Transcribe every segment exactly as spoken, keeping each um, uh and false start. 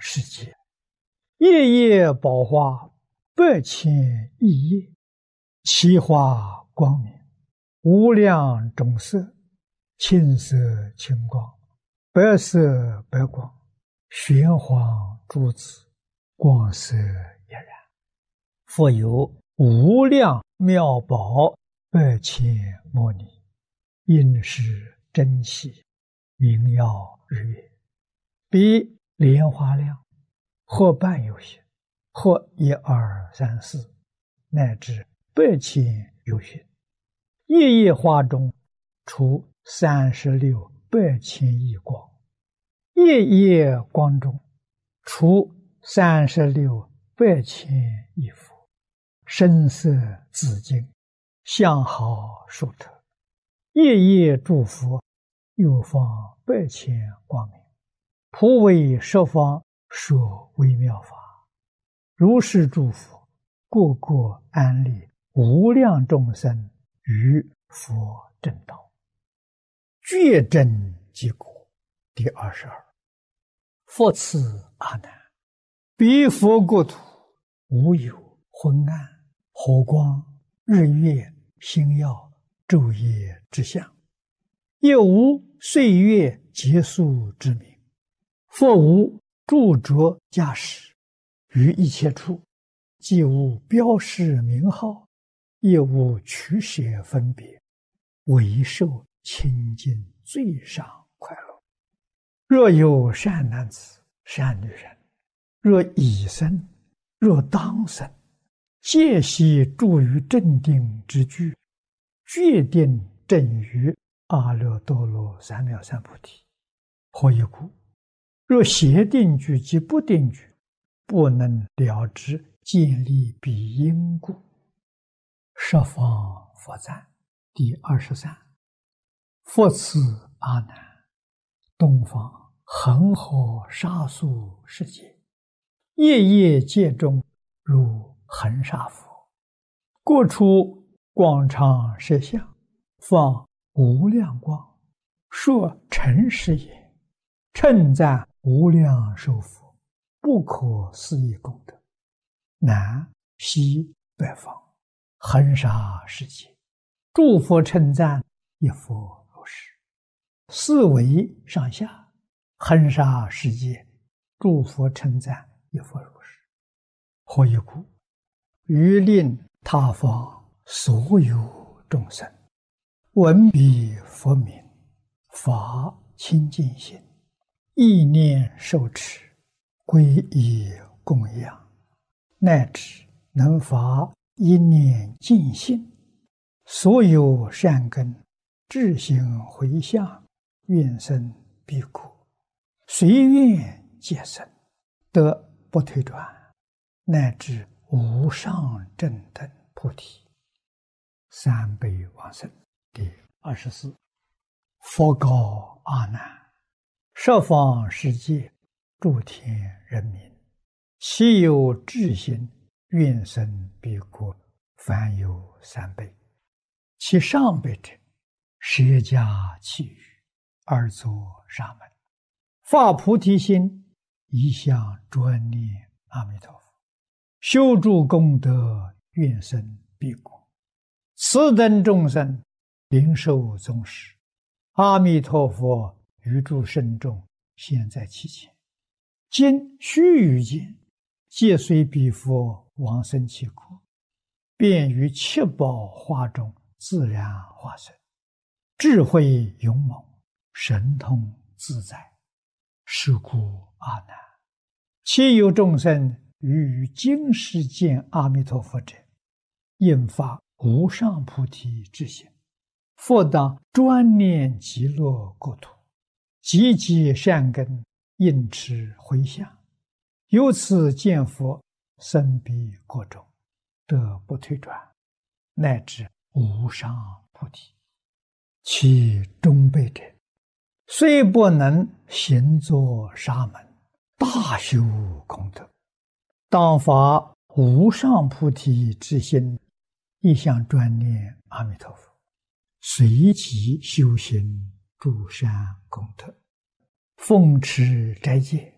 世界，夜夜宝花百千亿叶，其花光明，无量种色，青色青光，白色白光，玄黄珠子，光色俨然。复有无量妙宝百千摩尼，应是珍稀，明耀日月，比莲花亮，或半有形，或一二三四，乃至百千有形。夜夜花中出三十六百千亿光，夜夜光中出三十六百千亿佛，声色紫金，相好殊特。夜夜诸佛又放百千光明，普为十方说微妙法。如是诸佛个个安立无量众生于佛正道，觉真即果。第二十二，复次阿难，彼佛国土无有昏暗、火光、日月、星耀、昼夜之相，也无岁月结束之名，复无著着驾驶，于一切处既无标示名号，也无取舍分别，唯受清净最上快乐。若有善男子、善女人，若已生，若当生，皆悉住于正定之居，决定正于阿耨多罗三藐三菩提。何以故？若邪定居及不定居，不能了知建立彼因故。十方佛赞。第二十三，复次阿难，东方恒河沙数世界，夜夜界中如恒沙佛，各处广长摄像，放无量光，说诚实言，称赞无量寿佛，不可思议功德。南西北方恒沙世界，诸佛称赞一佛如是。四维上下恒沙世界，诸佛称赞一佛如是。何以故？于令他方所有众生闻彼佛名，发清净心，意念受持，皈依供养，乃至能发一念净心，所有善根智行回向，愿生必果，随愿皆生，得不退转，乃至无上正等菩提。三辈往生。第二十四，佛告阿难，十方世界诸天人民，其有智行，愿生彼国，凡有三辈。其上辈者，舍家弃语，而作沙门，发菩提心，一向专念阿弥陀佛，修诸功德，愿生彼国。此等众生灵受宗实，阿弥陀佛于诸圣众现在其前，今须臾间，皆随彼佛往生其国，便于七宝花中自然化身，智慧勇猛，神通自在。是故阿难，其有众生于今世见阿弥陀佛者，应发无上菩提之心，复当专念极乐国土，积极善根，应持回向，由此见佛，生彼国中，得不退转，乃至无上菩提。其中辈者，虽不能行作沙门，大修功德，当发无上菩提之心，一向专念阿弥陀佛，随即修行诸善功德，奉持斋戒，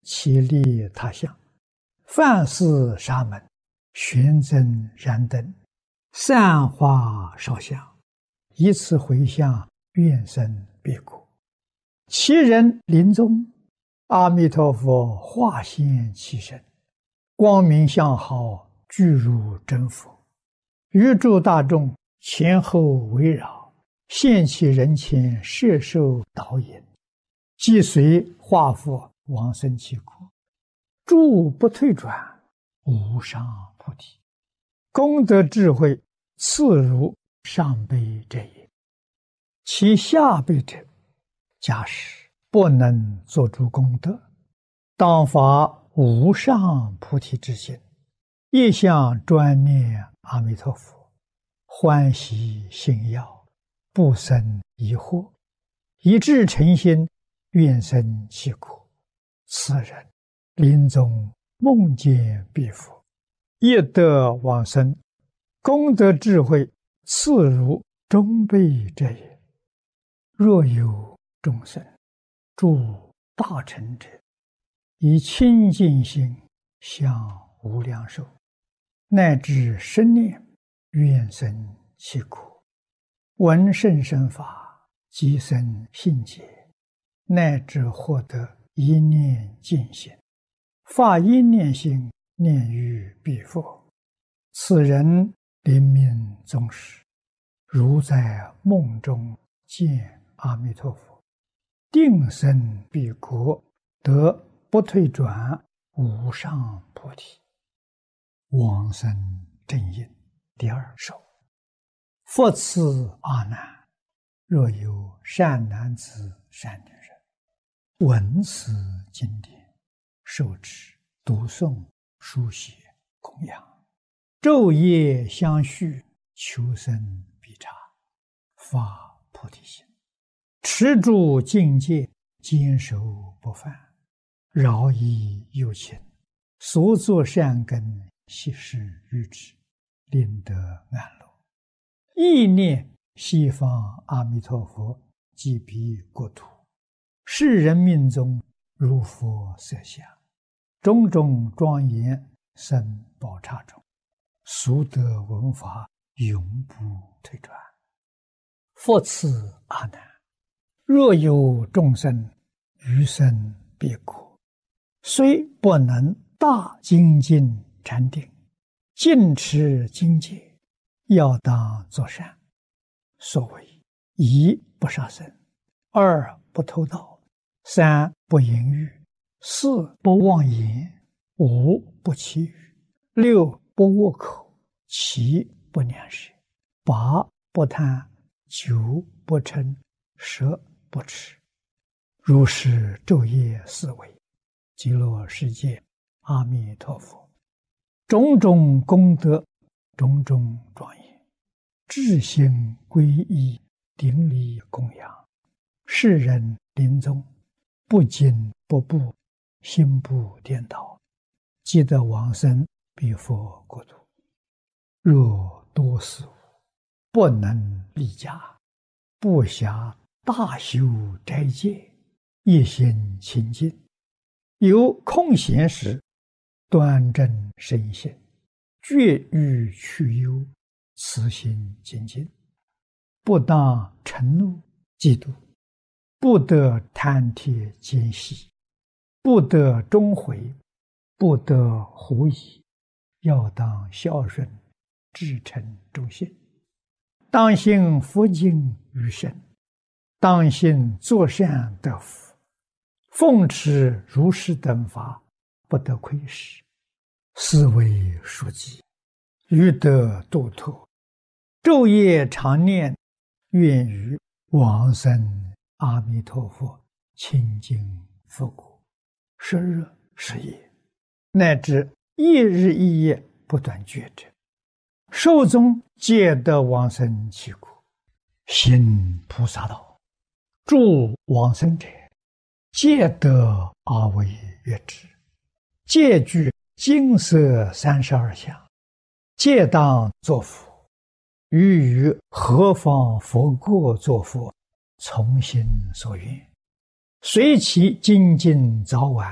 其利他相，梵寺沙门，玄真燃灯，散花烧香，以此回向，愿生彼国。其人临终，阿弥陀佛化现其身，光明相好，具如真佛，于诸大众前后围绕，现其人前，摄受导引，即随化佛往生其国，诸不退转，无上菩提。功德智慧次如上辈者也。其下辈者，假使不能作诸功德，当发无上菩提之心，一向专念阿弥陀佛，欢喜信要，不生疑惑，一致诚心，愿生其国。此人临终梦见彼佛，业得往生，功德智慧次如中辈者也。若有众生诸大乘者，以清净心向无量寿，乃至生念，愿生其国，闻甚深法，即生信解，乃至获得一念净心，发一念心，念于彼佛。此人临命终时，如在梦中见阿弥陀佛，定生彼国，得不退转无上菩提。往生正因第二首。复次阿难，若有善男子善女人，闻此经典，受持读诵书写供养，昼夜相续，求生必察，发菩提心，持住境界，坚守不犯，饶益有情，所作善根，悉施于之，令得安乐。意念西方阿弥陀佛即彼国土，世人命中如佛色相，种种庄严生宝刹中，俗得闻法，永不退转。复次阿难，若有众生余生彼国，虽不能大精进禅定，尽持经戒，要当作善。所谓一不杀生，二不偷盗，三不淫欲，四不妄言，五不绮语，六不恶口，七不两舌，八不贪，九不嗔，十不痴。如是昼夜思维，极乐世界阿弥陀佛，种种功德，种种庄严，至心皈依，顶礼供养，世人临终不惊不怖，心不颠倒，即得往生彼佛国土。若多事物不能立家，不暇大修斋戒，一心清净，有空闲时，端正身心，绝欲去忧，慈心精进，不当嗔怒嫉妒，不得贪帖奸细，不得终悔，不得狐疑，要当孝顺，至诚忠信，当信佛经于身，当信作善得福，奉持如是等法，不得亏失，是为书记，欲得度脱，昼夜常念，愿于往生阿弥陀佛清净佛国，十日十夜，乃至一日一夜不断觉者，寿终皆得往生其国。行菩萨道，诸往生者，皆得阿惟越之，皆具金色三十二相，皆当作佛，于于何方佛国作佛，从心所愿，随其精进早晚，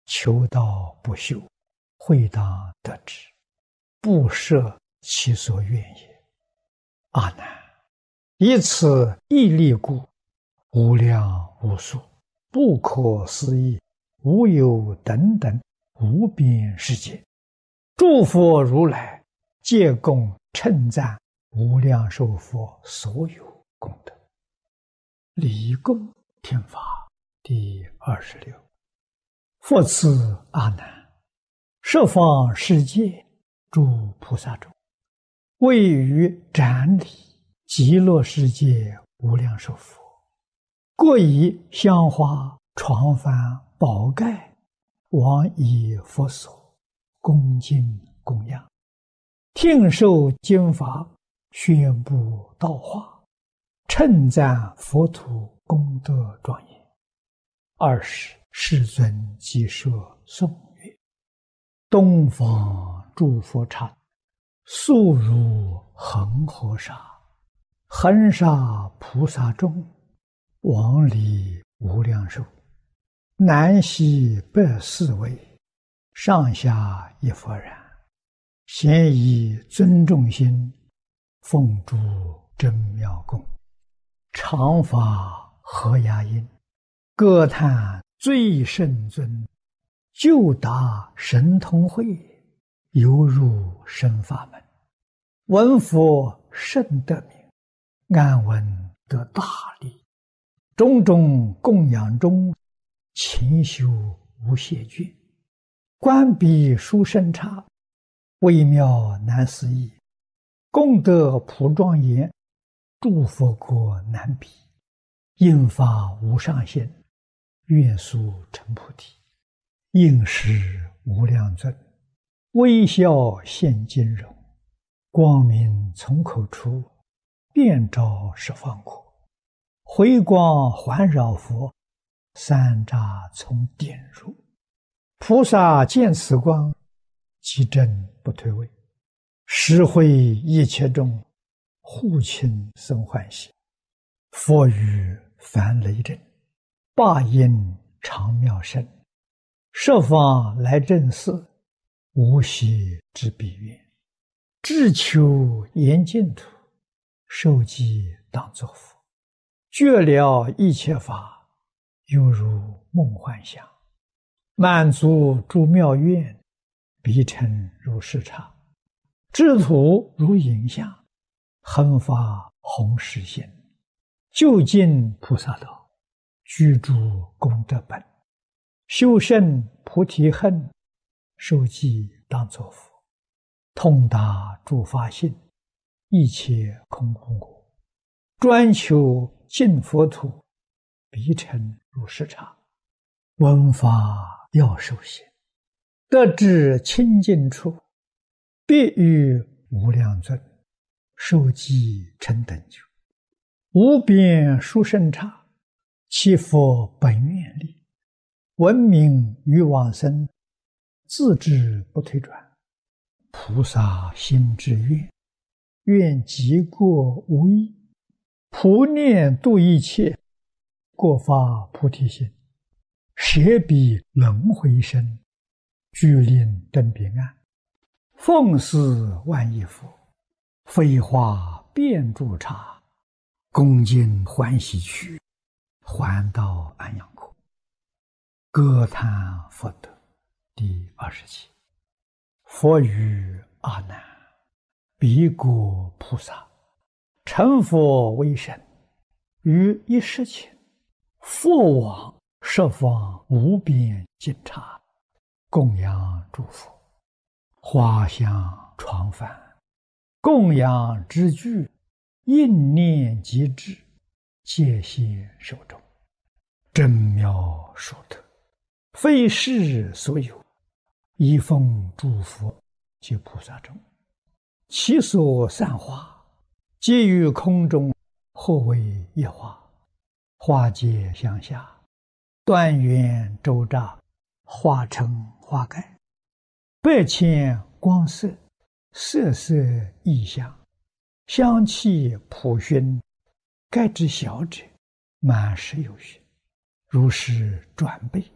求道不修，会当得之，不涉其所愿也。阿难，以此一力故，无量无数、不可思议、无有等等无边世界，诸佛如来皆共称赞无量寿佛所有功德。离供听法第二十六。复次阿难，十方世界诸菩萨中，位于瞻礼极乐世界无量寿佛，各以香花、床幡、宝盖往以佛所恭敬供养，听受经法，宣布道化，称赞佛土功德庄严。二十世尊即说颂曰：东方诸佛刹，速如恒河沙，恒沙菩萨众，往礼无量寿，南西北四围，上下一佛然，咸以尊重心，奉诸真妙供，常发和雅音，歌叹最圣尊，就达神通会，犹入生法门。闻佛甚得名，安闻得大利，种种供养中，勤修无懈倦，观彼殊胜刹，微妙难思议，功德普庄严，诸佛国难比，应发无上限，愿速成菩提。应时无量尊，微笑现金容，光明从口出，遍照十方国，回光环绕佛，三匝从点入。菩萨见此光，即正不退位，实会一切众，护亲生欢喜。佛语梵雷震，霸音长妙声，十方来正寺，无息之彼愿，志求严净土，受记当作佛，觉了一切法，犹如梦幻想，满足诸妙愿，彼成如是刹，智土如影像，恒发弘誓心，究竟菩萨道，居住功德本，修胜菩提恨，受记当作佛，通达诸法性，一切空空果，专求净佛土，彼成如是刹。闻法要受行，得至清净处，必与无量尊，受记成等觉，无边殊胜刹，其佛本愿力，闻名于往生，自知不退转。菩萨心之愿，愿极过无异，普念度一切，过发菩提心，舍彼轮回身，具令登彼岸，奉事万亿佛，飞化遍诸刹，恭敬欢喜去，还到安养国。歌叹佛德第二十七。佛语阿难，彼国菩萨成佛为身，于一时前，佛往十方无边尽刹，供养诸佛，花香床幡，供养之具，应念即至，戒现手中，真妙殊特，非世所有，一奉诸佛及菩萨众，其所散花，皆于空中，或为一花，花皆向下，端圆周匝，化成花盖，百千光色，色色异香，香气普熏，盖之小者，满十有余，如是转倍，